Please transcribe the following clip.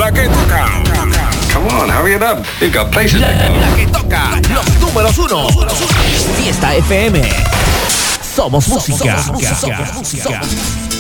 La que toca. Come on, hurry it up. You've got places to go. La que toca. Los números uno. Fiesta FM. Somos música. Somos música.